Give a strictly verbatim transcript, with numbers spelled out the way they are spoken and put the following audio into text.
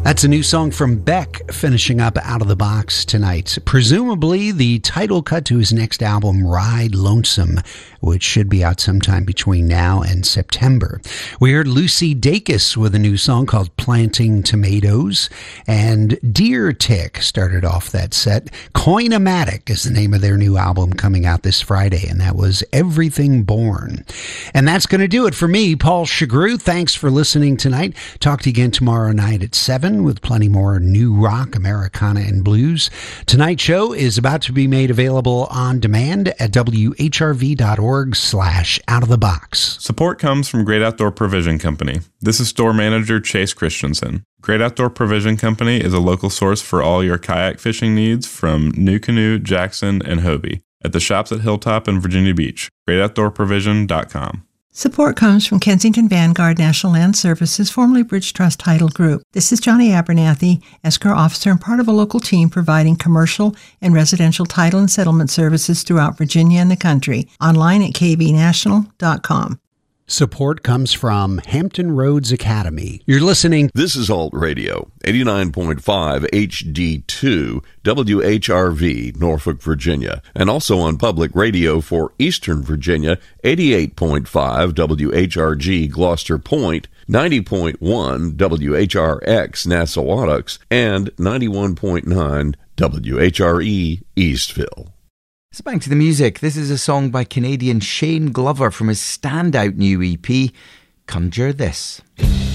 That's a new song from Beck, finishing up Out of the Box tonight. Presumably the title cut to his next album, Ride Lonesome, which should be out sometime between now and September. We heard Lucy Dacus with a new song called Planting Tomatoes, and Deer Tick started off that set. Coinomatic is the name of their new album coming out this Friday, and that was Everything Born. And that's going to do it for me, Paul Chagru. Thanks for listening tonight. Talk to you again tomorrow night at seven with plenty more new rock, Americana, and blues. Tonight's show is about to be made available on demand at W H R V dot org slash out of the box. Support comes from Great Outdoor Provision Company. This is store manager Chase Christensen. Great Outdoor Provision Company is a local source for all your kayak fishing needs from NuCanoe, Jackson, and Hobie at the shops at Hilltop and Virginia Beach. great outdoor provision dot com. Support comes from Kensington Vanguard National Land Services, formerly Bridge Trust Title Group. This is Johnny Abernathy, escrow officer and part of a local team providing commercial and residential title and settlement services throughout Virginia and the country. Online at k v national dot com. Support comes from Hampton Roads Academy. You're listening. This is Alt Radio, eighty-nine point five H D two, W H R V, Norfolk, Virginia, and also on public radio for Eastern Virginia, eighty-eight point five W H R G, Gloucester Point, ninety point one W H R X, Nassawadox, and ninety-one point nine W H R E, Eastville. So back to the music. This is a song by Canadian Shane Glover from his standout new E P, Conjure This.